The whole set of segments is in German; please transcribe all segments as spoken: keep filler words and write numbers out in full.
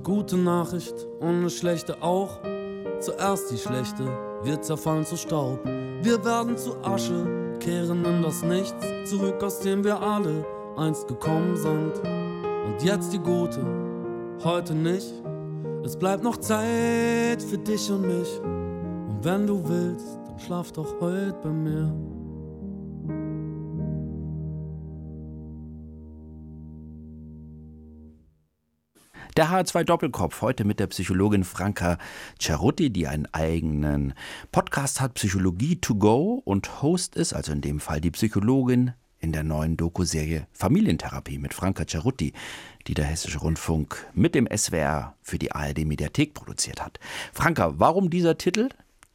gute Nachricht und eine schlechte auch. Zuerst die schlechte, wir zerfallen zu Staub. Wir werden zu Asche, kehren in das Nichts zurück, aus dem wir alle einst gekommen sind. Und jetzt die gute, heute nicht. Es bleibt noch Zeit für dich und mich. Und wenn du willst, dann schlaf doch heute bei mir. Der H R zwei Doppelkopf, heute mit der Psychologin Franka Cerutti, die einen eigenen Podcast hat, Psychologie to go, und Host ist, also in dem Fall die Psychologin, in der neuen Doku-Serie Familientherapie mit Franka Cerutti, die der Hessische Rundfunk mit dem S W R für die A R D-Mediathek produziert hat. Franka, warum dieser Titel?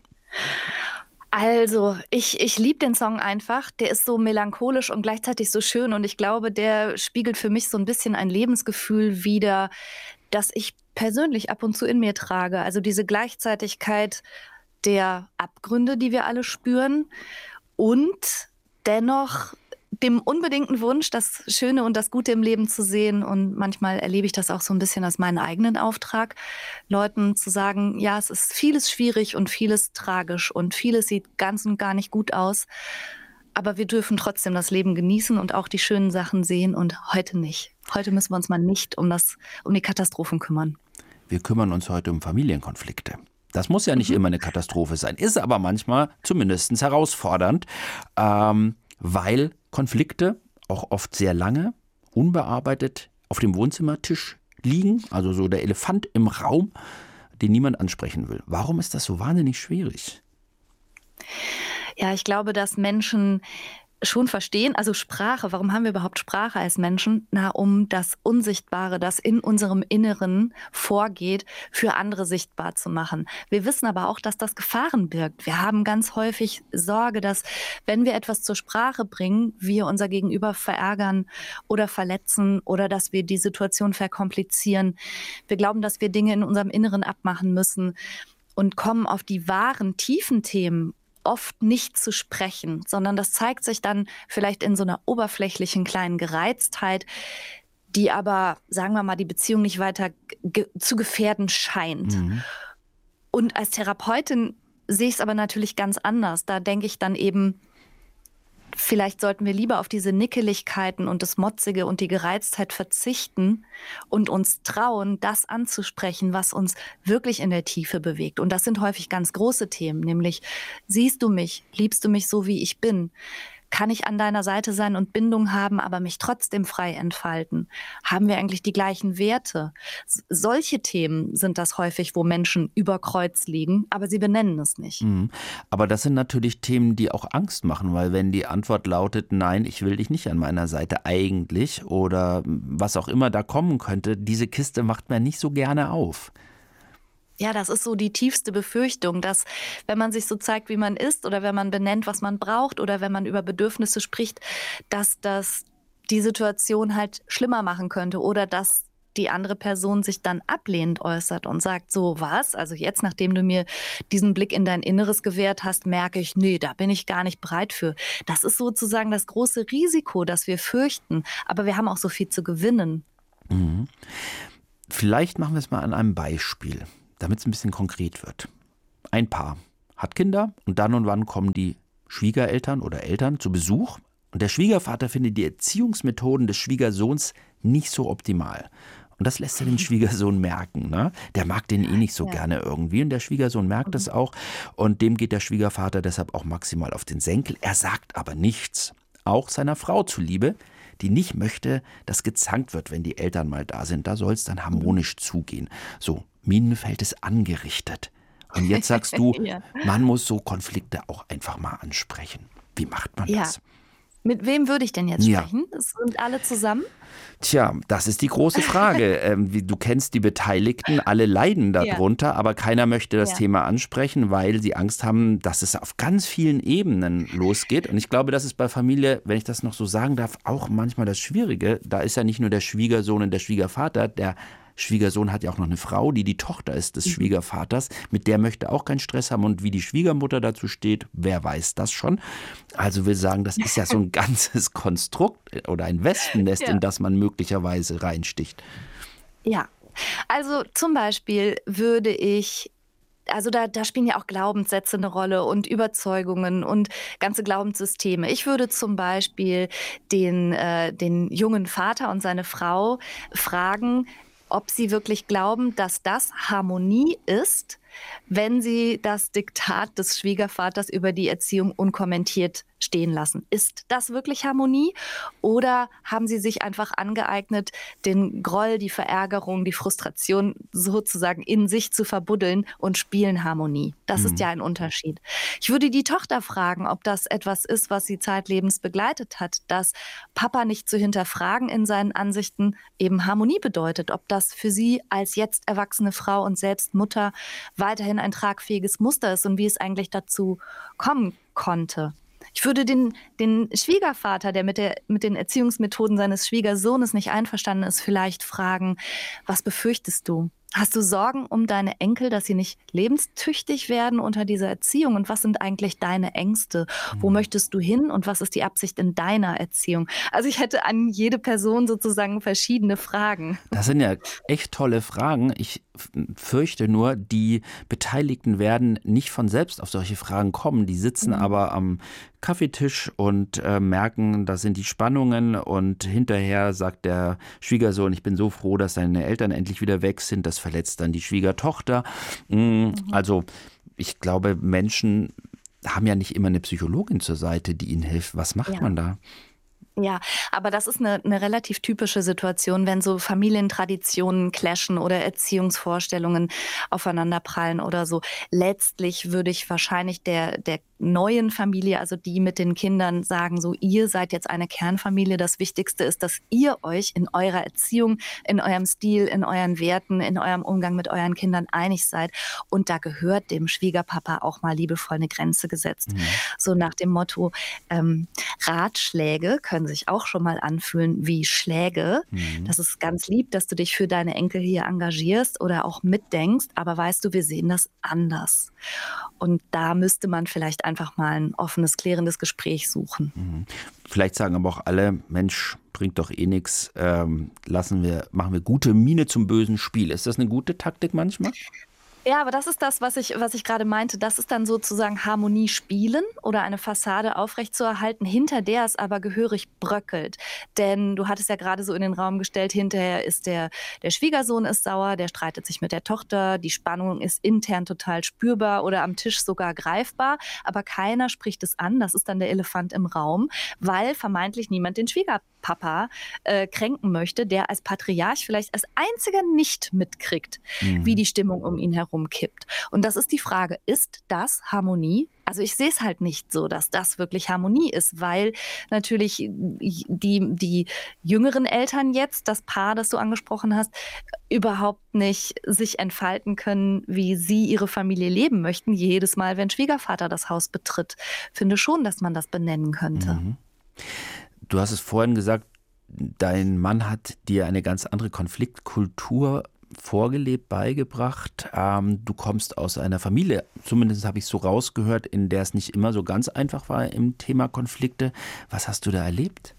Also, ich, ich liebe den Song einfach. Der ist so melancholisch und gleichzeitig so schön. Und ich glaube, der spiegelt für mich so ein bisschen ein Lebensgefühl wider, das ich persönlich ab und zu in mir trage. Also diese Gleichzeitigkeit der Abgründe, die wir alle spüren, und dennoch dem unbedingten Wunsch, das Schöne und das Gute im Leben zu sehen. Und manchmal erlebe ich das auch so ein bisschen als meinen eigenen Auftrag, Leuten zu sagen, ja, es ist vieles schwierig und vieles tragisch und vieles sieht ganz und gar nicht gut aus. Aber wir dürfen trotzdem das Leben genießen und auch die schönen Sachen sehen, und heute nicht. Heute müssen wir uns mal nicht um das, um die Katastrophen kümmern. Wir kümmern uns heute um Familienkonflikte. Das muss ja nicht mhm. immer eine Katastrophe sein, ist aber manchmal zumindest herausfordernd, ähm, weil Konflikte auch oft sehr lange, unbearbeitet auf dem Wohnzimmertisch liegen, also so der Elefant im Raum, den niemand ansprechen will. Warum ist das so wahnsinnig schwierig? Ja, ich glaube, dass Menschen schon verstehen, also Sprache, warum haben wir überhaupt Sprache als Menschen? Na, um das Unsichtbare, das in unserem Inneren vorgeht, für andere sichtbar zu machen. Wir wissen aber auch, dass das Gefahren birgt. Wir haben ganz häufig Sorge, dass, wenn wir etwas zur Sprache bringen, wir unser Gegenüber verärgern oder verletzen oder dass wir die Situation verkomplizieren. Wir glauben, dass wir Dinge in unserem Inneren abmachen müssen und kommen auf die wahren, tiefen Themen oft nicht zu sprechen, sondern das zeigt sich dann vielleicht in so einer oberflächlichen kleinen Gereiztheit, die aber, sagen wir mal, die Beziehung nicht weiter ge- zu gefährden scheint. Mhm. Und als Therapeutin sehe ich es aber natürlich ganz anders. Da denke ich dann eben, vielleicht sollten wir lieber auf diese Nickeligkeiten und das Motzige und die Gereiztheit verzichten und uns trauen, das anzusprechen, was uns wirklich in der Tiefe bewegt. Und das sind häufig ganz große Themen, nämlich: Siehst du mich? Liebst du mich so, wie ich bin? Kann ich an deiner Seite sein und Bindung haben, aber mich trotzdem frei entfalten? Haben wir eigentlich die gleichen Werte? S- solche Themen sind das häufig, wo Menschen über Kreuz liegen, aber sie benennen es nicht. Mhm. Aber das sind natürlich Themen, die auch Angst machen, weil wenn die Antwort lautet, nein, ich will dich nicht an meiner Seite eigentlich, oder was auch immer da kommen könnte, diese Kiste macht man nicht so gerne auf. Ja, das ist so die tiefste Befürchtung, dass, wenn man sich so zeigt, wie man ist, oder wenn man benennt, was man braucht, oder wenn man über Bedürfnisse spricht, dass das die Situation halt schlimmer machen könnte, oder dass die andere Person sich dann ablehnend äußert und sagt, so was, also jetzt, nachdem du mir diesen Blick in dein Inneres gewährt hast, merke ich, nee, da bin ich gar nicht bereit für. Das ist sozusagen das große Risiko, das wir fürchten, aber wir haben auch so viel zu gewinnen. Mhm. Vielleicht machen wir es mal an einem Beispiel, damit es ein bisschen konkret wird. Ein Paar hat Kinder und dann und wann kommen die Schwiegereltern oder Eltern zu Besuch, und der Schwiegervater findet die Erziehungsmethoden des Schwiegersohns nicht so optimal. Und das lässt er den Schwiegersohn merken. Ne? Der mag den eh nicht so ja. gerne irgendwie, und der Schwiegersohn merkt das auch, und dem geht der Schwiegervater deshalb auch maximal auf den Senkel. Er sagt aber nichts, auch seiner Frau zuliebe, die nicht möchte, dass gezankt wird, wenn die Eltern mal da sind. Da soll es dann harmonisch zugehen. So, Minenfeld ist angerichtet. Und jetzt sagst du, ja. man muss so Konflikte auch einfach mal ansprechen. Wie macht man ja. das? Mit wem würde ich denn jetzt ja. sprechen? Das sind alle zusammen? Tja, das ist die große Frage. ähm, wie, du kennst die Beteiligten, alle leiden darunter, ja. aber keiner möchte das ja. Thema ansprechen, weil sie Angst haben, dass es auf ganz vielen Ebenen losgeht. Und ich glaube, das ist bei Familie, wenn ich das noch so sagen darf, auch manchmal das Schwierige. Da ist ja nicht nur der Schwiegersohn und der Schwiegervater, der Schwiegersohn hat ja auch noch eine Frau, die die Tochter ist des mhm. Schwiegervaters. Mit der möchte auch keinen Stress haben. Und wie die Schwiegermutter dazu steht, wer weiß das schon. Also will sagen, das ist ja so ein ganzes Konstrukt oder ein Wespennest, ja. in das man möglicherweise reinsticht. Ja. Also zum Beispiel würde ich, also da, da spielen ja auch Glaubenssätze eine Rolle und Überzeugungen und ganze Glaubenssysteme. Ich würde zum Beispiel den, äh, den jungen Vater und seine Frau fragen, ob sie wirklich glauben, dass das Harmonie ist, wenn sie das Diktat des Schwiegervaters über die Erziehung unkommentiert stehen lassen. Ist das wirklich Harmonie? Oder haben sie sich einfach angeeignet, den Groll, die Verärgerung, die Frustration sozusagen in sich zu verbuddeln und spielen Harmonie? Das ist Mhm. ja ein Unterschied. Ich würde die Tochter fragen, ob das etwas ist, was sie zeitlebens begleitet hat, dass Papa nicht zu hinterfragen in seinen Ansichten eben Harmonie bedeutet, ob das für sie als jetzt erwachsene Frau und selbst Mutter weiterhin ein tragfähiges Muster ist und wie es eigentlich dazu kommen konnte. Ich würde den, den Schwiegervater, der mit, der mit den Erziehungsmethoden seines Schwiegersohnes nicht einverstanden ist, vielleicht fragen, was befürchtest du? Hast du Sorgen um deine Enkel, dass sie nicht lebenstüchtig werden unter dieser Erziehung? Und was sind eigentlich deine Ängste? Wo möchtest du hin und was ist die Absicht in deiner Erziehung? Also ich hätte an jede Person sozusagen verschiedene Fragen. Das sind ja echt tolle Fragen. Ich f- fürchte nur, die Beteiligten werden nicht von selbst auf solche Fragen kommen. Die sitzen aber am Kaffeetisch und äh, merken, da sind die Spannungen und hinterher sagt der Schwiegersohn, ich bin so froh, dass deine Eltern endlich wieder weg sind. Das verletzt dann die Schwiegertochter. Mm, Also ich glaube, Menschen haben ja nicht immer eine Psychologin zur Seite, die ihnen hilft. Was macht Ja. man da? Ja, aber das ist eine, eine relativ typische Situation, wenn so Familientraditionen clashen oder Erziehungsvorstellungen aufeinanderprallen oder so. Letztlich würde ich wahrscheinlich der, der neuen Familie, also die mit den Kindern, sagen, so ihr seid jetzt eine Kernfamilie. Das Wichtigste ist, dass ihr euch in eurer Erziehung, in eurem Stil, in euren Werten, in eurem Umgang mit euren Kindern einig seid. Und da gehört dem Schwiegerpapa auch mal liebevoll eine Grenze gesetzt. So nach dem Motto, ähm, Ratschläge können sich auch schon mal anfühlen wie Schläge. Das ist ganz lieb, dass du dich für deine Enkel hier engagierst oder auch mitdenkst, aber weißt du, wir sehen das anders. Und da müsste man vielleicht einfach mal ein offenes, klärendes Gespräch suchen. Vielleicht sagen aber auch alle, Mensch, bringt doch eh nichts, ähm, lassen wir, machen wir gute Miene zum bösen Spiel. Ist das eine gute Taktik manchmal? Ja, aber das ist das, was ich, was ich gerade meinte. Das ist dann sozusagen Harmonie spielen oder eine Fassade aufrechtzuerhalten, hinter der es aber gehörig bröckelt. Denn du hattest ja gerade so in den Raum gestellt, hinterher ist der, der Schwiegersohn ist sauer, der streitet sich mit der Tochter, die Spannung ist intern total spürbar oder am Tisch sogar greifbar, aber keiner spricht es an. Das ist dann der Elefant im Raum, weil vermeintlich niemand den Schwiegerpapa äh, kränken möchte, der als Patriarch vielleicht als einziger nicht mitkriegt, wie die Stimmung um ihn herum kippt. Und das ist die Frage, ist das Harmonie? Also ich sehe es halt nicht so, dass das wirklich Harmonie ist, weil natürlich die, die jüngeren Eltern jetzt, das Paar, das du angesprochen hast, überhaupt nicht sich entfalten können, wie sie ihre Familie leben möchten, jedes Mal, wenn Schwiegervater das Haus betritt. Finde schon, dass man das benennen könnte. Du hast es vorhin gesagt, dein Mann hat dir eine ganz andere Konfliktkultur vorgelebt, beigebracht. Ähm, du kommst aus einer Familie, zumindest habe ich es so rausgehört, in der es nicht immer so ganz einfach war im Thema Konflikte. Was hast du da erlebt?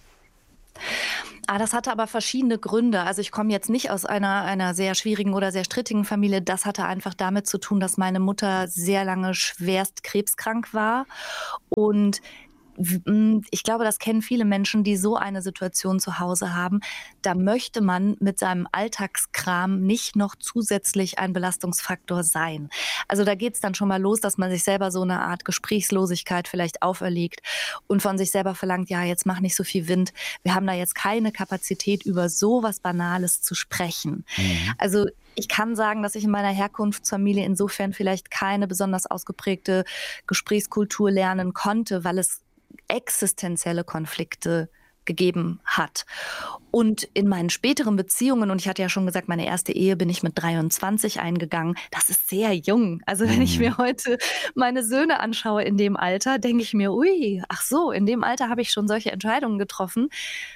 Ah, das hatte aber verschiedene Gründe. Also ich komme jetzt nicht aus einer, einer sehr schwierigen oder sehr strittigen Familie. Das hatte einfach damit zu tun, dass meine Mutter sehr lange schwerst krebskrank war. Und ich glaube, das kennen viele Menschen, die so eine Situation zu Hause haben. Da möchte man mit seinem Alltagskram nicht noch zusätzlich ein Belastungsfaktor sein. Also da geht es dann schon mal los, dass man sich selber so eine Art Gesprächslosigkeit vielleicht auferlegt und von sich selber verlangt, ja, jetzt mach nicht so viel Wind. Wir haben da jetzt keine Kapazität, über so was Banales zu sprechen. Mhm. Also ich kann sagen, dass ich in meiner Herkunftsfamilie insofern vielleicht keine besonders ausgeprägte Gesprächskultur lernen konnte, weil es existenzielle Konflikte gegeben hat. Und in meinen späteren Beziehungen, und ich hatte ja schon gesagt, meine erste Ehe bin ich mit dreiundzwanzig eingegangen, das ist sehr jung. Also wenn ich mir heute meine Söhne anschaue in dem Alter, denke ich mir, ui, ach so, in dem Alter habe ich schon solche Entscheidungen getroffen.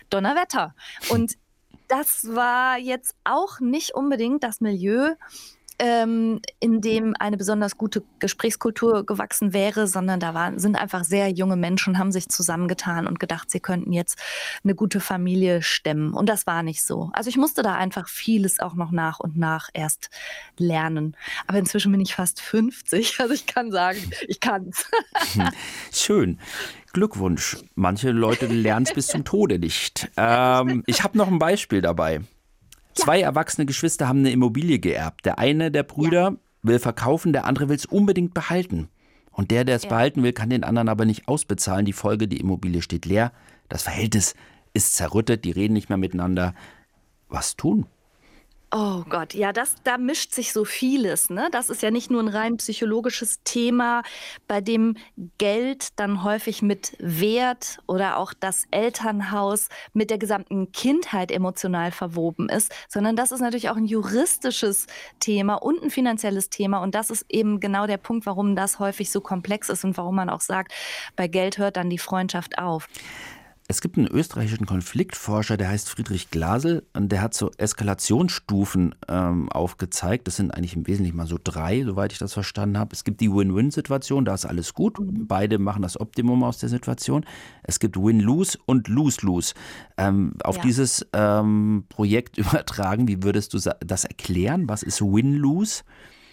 Donnerwetter. Und das war jetzt auch nicht unbedingt das Milieu, ähm, in dem eine besonders gute Gesprächskultur gewachsen wäre, sondern da waren, sind einfach sehr junge Menschen, haben sich zusammengetan und gedacht, sie könnten jetzt eine gute Familie stemmen. Und das war nicht so. Also ich musste da einfach vieles auch noch nach und nach erst lernen. Aber inzwischen bin ich fast fünfzig, also ich kann sagen, ich kann's. Schön. Glückwunsch. Manche Leute lernen es bis zum Tode nicht. Ähm, ich habe noch ein Beispiel dabei. Zwei erwachsene Geschwister haben eine Immobilie geerbt. Der eine der Brüder ja. will verkaufen, der andere will es unbedingt behalten. Und der, der es ja. behalten will, kann den anderen aber nicht ausbezahlen. Die Folge, die Immobilie steht leer. Das Verhältnis ist zerrüttet, die reden nicht mehr miteinander. Was tun? Oh Gott, ja, das, da mischt sich so vieles, ne? Das ist ja nicht nur ein rein psychologisches Thema, bei dem Geld dann häufig mit Wert oder auch das Elternhaus mit der gesamten Kindheit emotional verwoben ist, sondern das ist natürlich auch ein juristisches Thema und ein finanzielles Thema. Und das ist eben genau der Punkt, warum das häufig so komplex ist und warum man auch sagt, bei Geld hört dann die Freundschaft auf. Es gibt einen österreichischen Konfliktforscher, der heißt Friedrich Glasel, und der hat so Eskalationsstufen ähm, aufgezeigt. Das sind eigentlich im Wesentlichen mal so drei, soweit ich das verstanden habe. Es gibt die Win-Win-Situation, da ist alles gut. Beide machen das Optimum aus der Situation. Es gibt Win-Lose und Lose-Lose. Ähm, auf ja. dieses ähm, Projekt übertragen, wie würdest du das erklären? Was ist Win-Lose?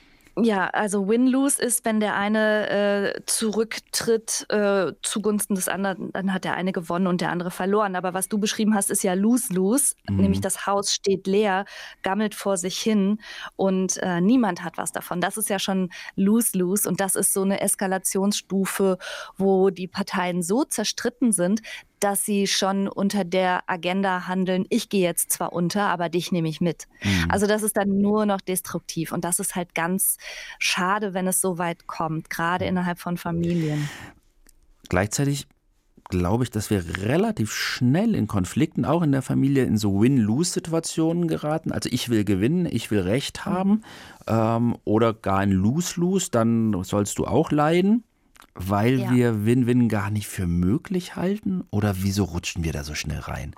Ja, also Win-Lose ist, wenn der eine äh, zurücktritt äh, zugunsten des anderen, dann hat der eine gewonnen und der andere verloren. Aber was du beschrieben hast, ist ja Lose-Lose, mhm. nämlich das Haus steht leer, gammelt vor sich hin und äh, niemand hat was davon. Das ist ja schon Lose-Lose und das ist so eine Eskalationsstufe, wo die Parteien so zerstritten sind, dass sie schon unter der Agenda handeln, ich gehe jetzt zwar unter, aber dich nehme ich mit. Mhm. Also das ist dann nur noch destruktiv und das ist halt ganz schade, wenn es so weit kommt, gerade innerhalb von Familien. Gleichzeitig glaube ich, dass wir relativ schnell in Konflikten, auch in der Familie, in so Win-Lose-Situationen geraten. Also ich will gewinnen, ich will Recht haben, mhm. ähm, oder gar ein Lose-Lose, dann sollst du auch leiden. Weil ja. wir Win-Win gar nicht für möglich halten? Oder wieso rutschen wir da so schnell rein?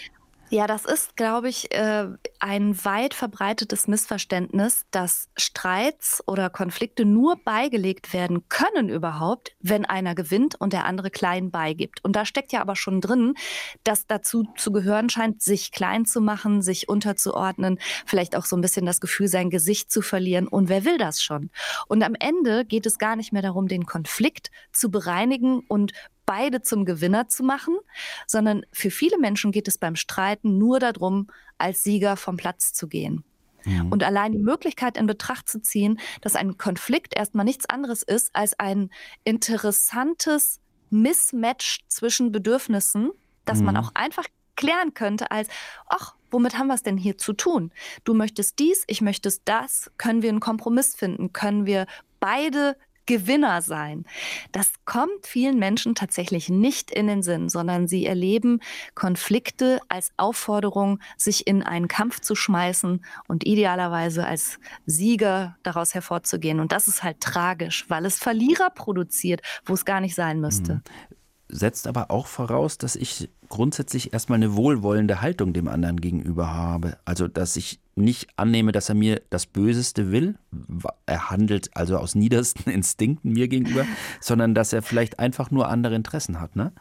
Ja, das ist, glaube ich, äh, ein weit verbreitetes Missverständnis, dass Streits oder Konflikte nur beigelegt werden können überhaupt, wenn einer gewinnt und der andere klein beigibt. Und da steckt ja aber schon drin, dass dazu zu gehören scheint, sich klein zu machen, sich unterzuordnen, vielleicht auch so ein bisschen das Gefühl, sein Gesicht zu verlieren. Und wer will das schon? Und am Ende geht es gar nicht mehr darum, den Konflikt zu bereinigen und beide zum Gewinner zu machen, sondern für viele Menschen geht es beim Streiten nur darum, als Sieger vom Platz zu gehen. Mhm. Und allein die Möglichkeit in Betracht zu ziehen, dass ein Konflikt erstmal nichts anderes ist als ein interessantes Mismatch zwischen Bedürfnissen, das mhm. man auch einfach klären könnte als, ach, womit haben wir es denn hier zu tun? Du möchtest dies, ich möchte das, können wir einen Kompromiss finden, können wir beide Gewinner sein. Das kommt vielen Menschen tatsächlich nicht in den Sinn, sondern sie erleben Konflikte als Aufforderung, sich in einen Kampf zu schmeißen und idealerweise als Sieger daraus hervorzugehen. Und das ist halt tragisch, weil es Verlierer produziert, wo es gar nicht sein müsste. Setzt aber auch voraus, dass ich grundsätzlich erstmal eine wohlwollende Haltung dem anderen gegenüber habe. Also, dass ich nicht annehme, dass er mir das Böseste will. Er handelt also aus niedersten Instinkten mir gegenüber, sondern dass er vielleicht einfach nur andere Interessen hat, ne?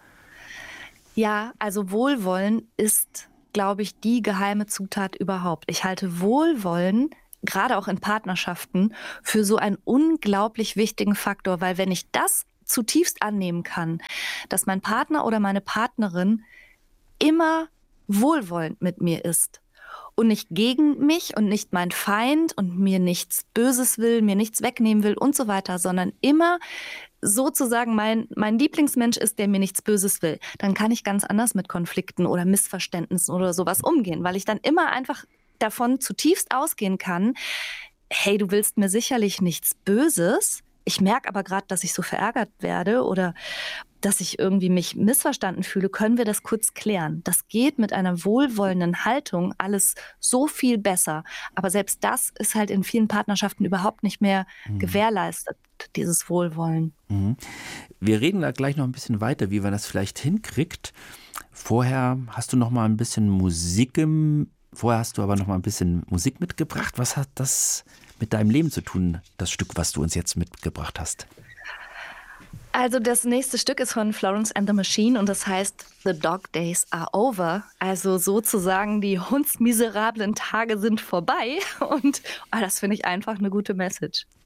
Ja, also Wohlwollen ist, glaube ich, die geheime Zutat überhaupt. Ich halte Wohlwollen, gerade auch in Partnerschaften, für so einen unglaublich wichtigen Faktor, weil wenn ich das zutiefst annehmen kann, dass mein Partner oder meine Partnerin immer wohlwollend mit mir ist und nicht gegen mich und nicht mein Feind und mir nichts Böses will, mir nichts wegnehmen will und so weiter, sondern immer sozusagen mein, mein Lieblingsmensch ist, der mir nichts Böses will, dann kann ich ganz anders mit Konflikten oder Missverständnissen oder sowas umgehen, weil ich dann immer einfach davon zutiefst ausgehen kann, hey, du willst mir sicherlich nichts Böses, ich merke aber gerade, dass ich so verärgert werde oder dass ich irgendwie mich missverstanden fühle, können wir das kurz klären. Das geht mit einer wohlwollenden Haltung alles so viel besser. Aber selbst das ist halt in vielen Partnerschaften überhaupt nicht mehr mhm. gewährleistet, dieses Wohlwollen. Mhm. Wir reden da gleich noch ein bisschen weiter, wie man das vielleicht hinkriegt. Vorher hast du noch mal ein bisschen Musik im, vorher hast du aber noch mal ein bisschen Musik mitgebracht. Was hat das mit deinem Leben zu tun, das Stück, was du uns jetzt mitgebracht hast? Also das nächste Stück ist von Florence and the Machine und das heißt The Dog Days Are Over. Also sozusagen die hundsmiserablen Tage sind vorbei und oh, das finde ich einfach eine gute Message.